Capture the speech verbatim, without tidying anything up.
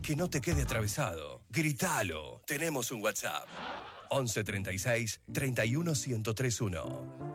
que no te quede atravesado. Gritalo. Tenemos un WhatsApp. once treinta y seis, treinta y uno, ciento treinta y uno.